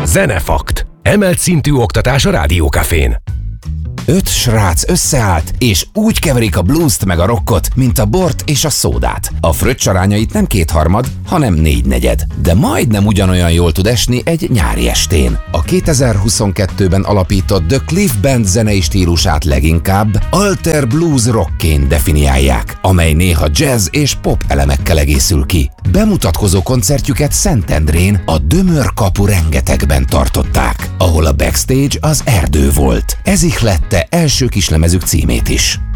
Zenefakt. Emelt szintű oktatás a Rádiókafén. 5 srác összeállt, és úgy keverik a bluest meg a rockot, mint a bort és a szódát. A fröccs arányait nem 2/3, hanem 4/4. De majdnem ugyanolyan jól tud esni egy nyári estén. A 2022-ben alapított The Cliff Band zenei stílusát leginkább alter blues rockként definiálják, amely néha jazz és pop elemekkel egészül ki. Bemutatkozó koncertjüket Szentendrén, a Dömör kapu rengetegben tartották, ahol a backstage az erdő volt. Ez ihlette első kislemezük címét is.